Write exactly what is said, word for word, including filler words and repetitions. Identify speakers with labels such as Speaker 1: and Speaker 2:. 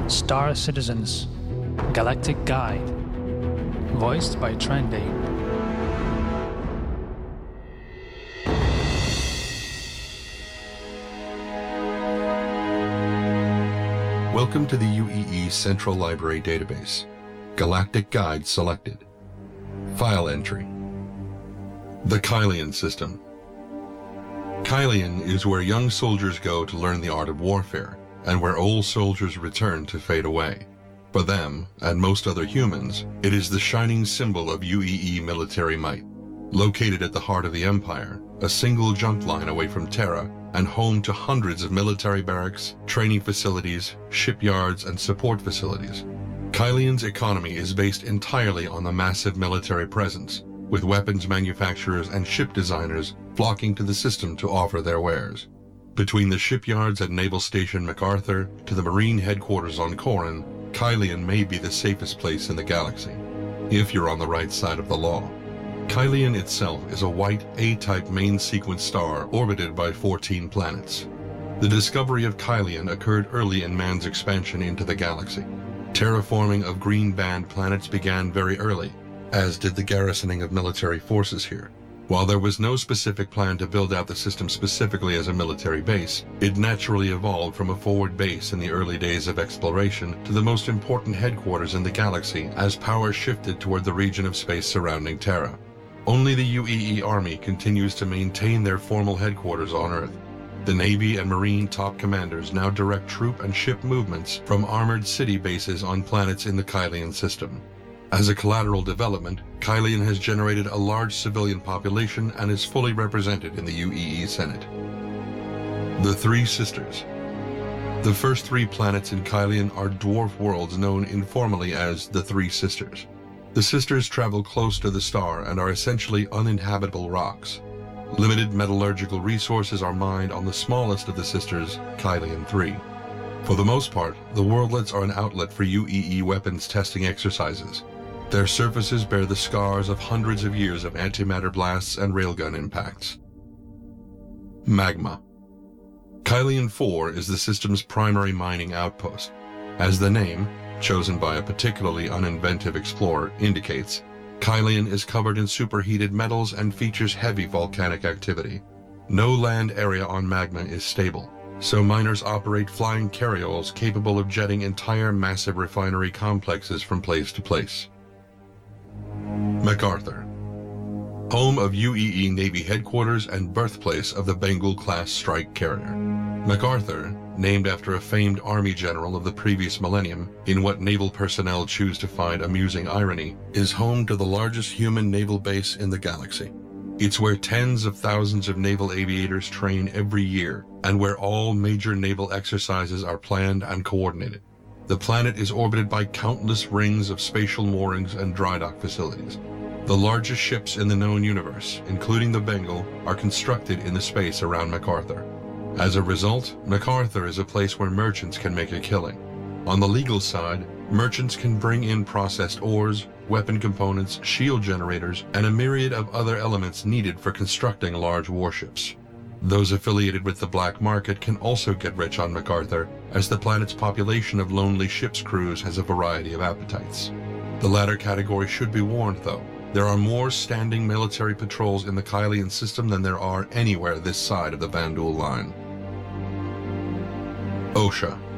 Speaker 1: Star Citizens Galactic Guide, voiced by Trendy.
Speaker 2: Welcome to the U E E Central Library Database. Galactic Guide selected. File entry. The Kylian System. Kylian is where young soldiers go to learn the art of warfare, and where old soldiers return to fade away. For them, and most other humans, it is the shining symbol of U E E military might. Located at the heart of the Empire, a single jump line away from Terra, and home to hundreds of military barracks, training facilities, shipyards, and support facilities. Kylian's economy is based entirely on the massive military presence, with weapons manufacturers and ship designers flocking to the system to offer their wares. Between the shipyards at Naval Station MacArthur to the Marine headquarters on Corran, Kylian may be the safest place in the galaxy, if you're on the right side of the law. Kylian itself is a white A-type main sequence star orbited by fourteen planets. The discovery of Kylian occurred early in man's expansion into the galaxy. Terraforming of green band planets began very early, as did the garrisoning of military forces here. While there was no specific plan to build out the system specifically as a military base, it naturally evolved from a forward base in the early days of exploration to the most important headquarters in the galaxy as power shifted toward the region of space surrounding Terra. Only the U E E Army continues to maintain their formal headquarters on Earth. The Navy and Marine top commanders now direct troop and ship movements from armored city bases on planets in the Kylian system. As a collateral development, Kylian has generated a large civilian population and is fully represented in the U E E Senate. The Three Sisters. The first three planets in Kylian are dwarf worlds known informally as the Three Sisters. The Sisters travel close to the star and are essentially uninhabitable rocks. Limited metallurgical resources are mined on the smallest of the Sisters, Kylian three. For the most part, the worldlets are an outlet for U E E weapons testing exercises. Their surfaces bear the scars of hundreds of years of antimatter blasts and railgun impacts. Magma. Kylian four is the system's primary mining outpost. As the name, chosen by a particularly uninventive explorer, indicates, Kylian is covered in superheated metals and features heavy volcanic activity. No land area on Magma is stable, so miners operate flying carrioles capable of jetting entire massive refinery complexes from place to place. MacArthur. Home of U E E Navy headquarters and birthplace of the Bengal-class strike carrier. MacArthur, named after a famed Army general of the previous millennium, in what naval personnel choose to find amusing irony, is home to the largest human naval base in the galaxy. It's where tens of thousands of naval aviators train every year, and where all major naval exercises are planned and coordinated. The planet is orbited by countless rings of spatial moorings and dry dock facilities. The largest ships in the known universe, including the Bengal, are constructed in the space around MacArthur. As a result, MacArthur is a place where merchants can make a killing. On the legal side, merchants can bring in processed ores, weapon components, shield generators, and a myriad of other elements needed for constructing large warships. Those affiliated with the black market can also get rich on MacArthur, as the planet's population of lonely ship's crews has a variety of appetites. The latter category should be warned, though. There are more standing military patrols in the Kylian system than there are anywhere this side of the Vanduul line. OSHA.